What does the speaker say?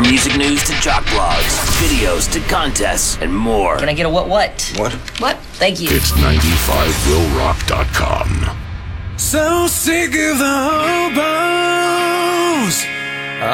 From music news to jock blogs, videos to contests, and more. Can I get a what? What? What? Thank you. It's 95willrock.com. So sick of the hobo.